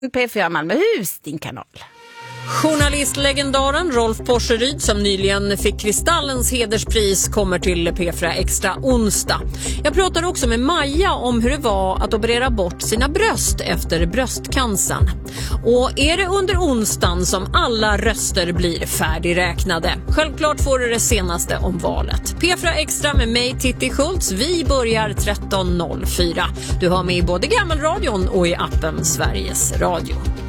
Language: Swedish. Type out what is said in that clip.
P4 Malmöhus, din kanal. Journalistlegendaren Rolf Porseryd, som nyligen fick Kristallens hederspris, kommer till P4 Extra onsdag. Jag pratar också med Maja om hur det var att operera bort sina bröst efter bröstcancern. Och är det under onsdagen som alla röster blir färdigräknade? Självklart får du det senaste om valet. P4 Extra med mig, Titti Schultz. Vi börjar 13.04. Du har med i både gammelradion och i appen Sveriges Radio.